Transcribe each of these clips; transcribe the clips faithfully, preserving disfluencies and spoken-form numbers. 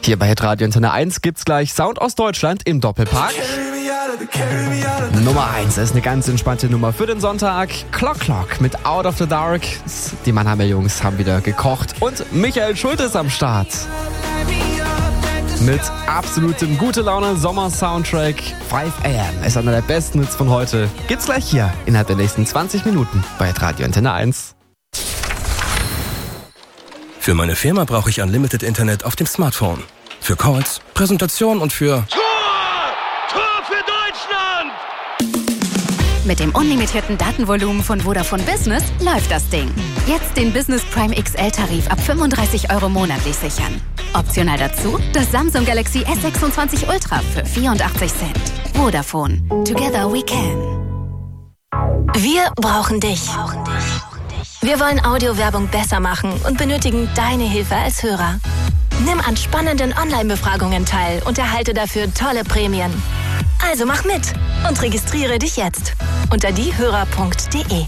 Hier bei Hitradio Antenne eins gibt's gleich Sound aus Deutschland im Doppelpack. Nummer eins ist eine ganz entspannte Nummer für den Sonntag. Clock Clock mit Out of the Dark. Die Mannheimer Jungs haben wieder gekocht. Und Michael Schulte ist am Start. Mit absolutem Gute-Laune-Sommer-Soundtrack. five a m ist einer der besten Hits von heute. Gibt's gleich hier innerhalb der nächsten zwanzig Minuten bei Radio Antenne eins. Für meine Firma brauche ich Unlimited Internet auf dem Smartphone. Für Calls, Präsentation und für... Tor! Tor für Deutschland! Mit dem unlimitierten Datenvolumen von Vodafone Business läuft das Ding. Jetzt den Business Prime X L-Tarif ab fünfunddreißig Euro monatlich sichern. Optional dazu das Samsung Galaxy S sechsundzwanzig Ultra für vierundachtzig Cent. Vodafone. Together we can. Wir brauchen dich. Wir wollen Audiowerbung besser machen und benötigen deine Hilfe als Hörer. Nimm an spannenden Online-Befragungen teil und erhalte dafür tolle Prämien. Also mach mit und registriere dich jetzt unter diehörer punkt de.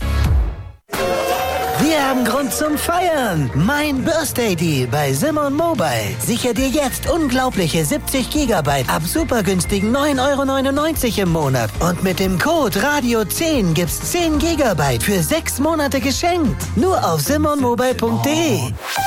Wir haben Grund zum Feiern. Mein Birthday Deal bei Simon Mobile. Sicher dir jetzt unglaubliche siebzig Gigabyte ab super günstigen neun Euro neunundneunzig im Monat. Und mit dem Code Radio zehn gibt's zehn Gigabyte für sechs Monate geschenkt. Nur auf simon mobile punkt de.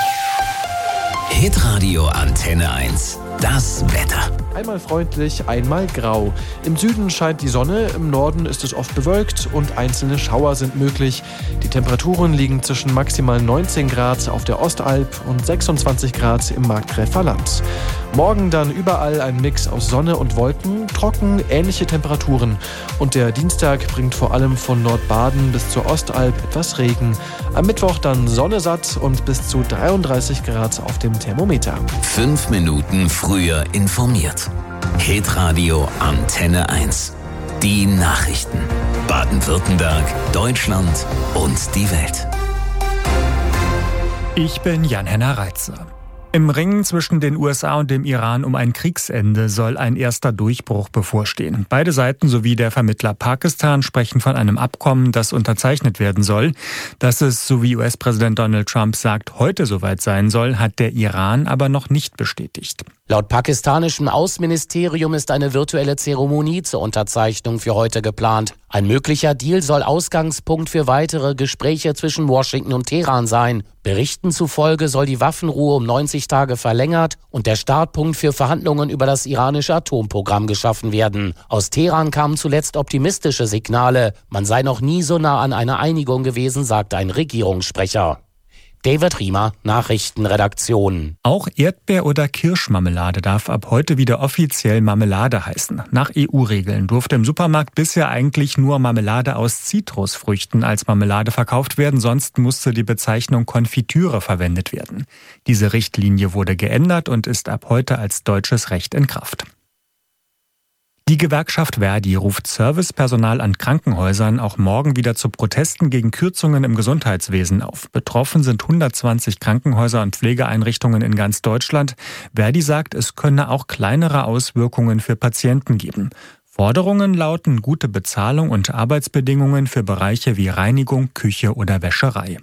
Hitradio Antenne eins. Das Wetter. Einmal freundlich, einmal grau. Im Süden scheint die Sonne, im Norden ist es oft bewölkt und einzelne Schauer sind möglich. Die Temperaturen liegen zwischen maximal neunzehn Grad auf der Ostalb und sechsundzwanzig Grad im Markgräfer Land. Morgen dann überall ein Mix aus Sonne und Wolken, trocken, ähnliche Temperaturen. Und der Dienstag bringt vor allem von Nordbaden bis zur Ostalb etwas Regen. Am Mittwoch dann Sonne satt und bis zu dreiunddreißig Grad auf dem Thermometer. Fünf Minuten früher informiert. Hitradio Antenne eins. Die Nachrichten. Baden-Württemberg, Deutschland und die Welt. Ich bin Jan-Henner Reitzer. Im Ringen zwischen den U S A und dem Iran um ein Kriegsende soll ein erster Durchbruch bevorstehen. Beide Seiten sowie der Vermittler Pakistan sprechen von einem Abkommen, das unterzeichnet werden soll. Dass es, so wie U S-Präsident Donald Trump sagt, heute soweit sein soll, hat der Iran aber noch nicht bestätigt. Laut pakistanischem Außenministerium ist eine virtuelle Zeremonie zur Unterzeichnung für heute geplant. Ein möglicher Deal soll Ausgangspunkt für weitere Gespräche zwischen Washington und Teheran sein. Berichten zufolge soll die Waffenruhe um neunzig Tage verlängert und der Startpunkt für Verhandlungen über das iranische Atomprogramm geschaffen werden. Aus Teheran kamen zuletzt optimistische Signale. Man sei noch nie so nah an einer Einigung gewesen, sagt ein Regierungssprecher. David Riemer, Nachrichtenredaktion. Auch Erdbeer- oder Kirschmarmelade darf ab heute wieder offiziell Marmelade heißen. Nach E U-Regeln durfte im Supermarkt bisher eigentlich nur Marmelade aus Zitrusfrüchten als Marmelade verkauft werden, sonst musste die Bezeichnung Konfitüre verwendet werden. Diese Richtlinie wurde geändert und ist ab heute als deutsches Recht in Kraft. Die Gewerkschaft Verdi ruft Servicepersonal an Krankenhäusern auch morgen wieder zu Protesten gegen Kürzungen im Gesundheitswesen auf. Betroffen sind hundertzwanzig Krankenhäuser und Pflegeeinrichtungen in ganz Deutschland. Verdi sagt, es könne auch kleinere Auswirkungen für Patienten geben. Forderungen lauten gute Bezahlung und Arbeitsbedingungen für Bereiche wie Reinigung, Küche oder Wäscherei.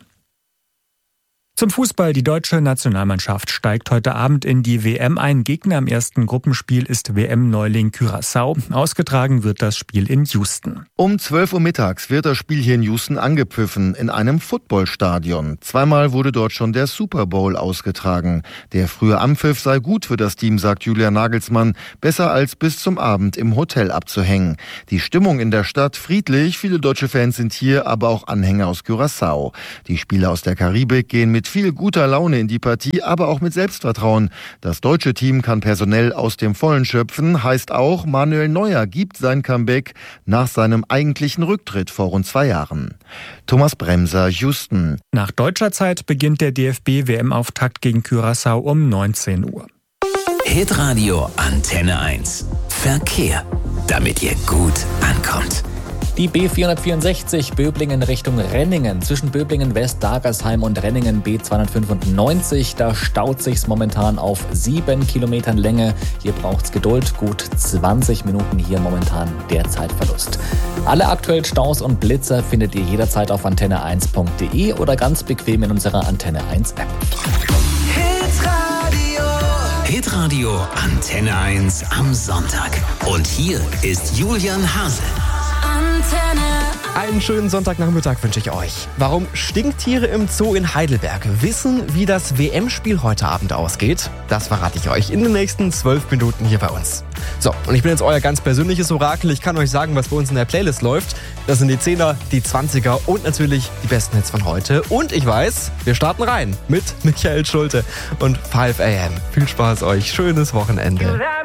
Zum Fußball. Die deutsche Nationalmannschaft steigt heute Abend in die W M ein. Gegner im ersten Gruppenspiel ist W M-Neuling Curaçao. Ausgetragen wird das Spiel in Houston. Um zwölf Uhr mittags wird das Spiel hier in Houston angepfiffen, in einem Footballstadion. Zweimal wurde dort schon der Super Bowl ausgetragen. Der frühe Anpfiff sei gut für das Team, sagt Julian Nagelsmann. Besser als bis zum Abend im Hotel abzuhängen. Die Stimmung in der Stadt friedlich. Viele deutsche Fans sind hier, aber auch Anhänger aus Curaçao. Die Spieler aus der Karibik gehen mit viel guter Laune in die Partie, aber auch mit Selbstvertrauen. Das deutsche Team kann personell aus dem Vollen schöpfen, heißt auch, Manuel Neuer gibt sein Comeback nach seinem eigentlichen Rücktritt vor rund zwei Jahren. Thomas Bremser, Houston. Nach deutscher Zeit beginnt der D F B-W M-Auftakt gegen Curaçao um neunzehn Uhr. Hitradio Antenne eins. Verkehr, damit ihr gut ankommt. Die B vierhundertvierundsechzig Böblingen Richtung Renningen. Zwischen Böblingen West, Dagersheim und Renningen B zweihundertfünfundneunzig. Da staut sich's momentan auf sieben Kilometern Länge. Hier braucht's Geduld. Gut zwanzig Minuten hier momentan der Zeitverlust. Alle aktuellen Staus und Blitzer findet ihr jederzeit auf antenne eins punkt de oder ganz bequem in unserer Antenne eins App. Hitradio Radio Antenne eins am Sonntag. Und hier ist Julian Hase. Antenne. Einen schönen Sonntagnachmittag wünsche ich euch. Warum Stinktiere im Zoo in Heidelberg wissen, wie das W M-Spiel heute Abend ausgeht, das verrate ich euch in den nächsten zwölf Minuten hier bei uns. So, und ich bin jetzt euer ganz persönliches Orakel. Ich kann euch sagen, was bei uns in der Playlist läuft. Das sind die Zehner, die Zwanziger und natürlich die besten Hits von heute. Und ich weiß, wir starten rein mit Michael Schulte und five a m. Viel Spaß euch, schönes Wochenende.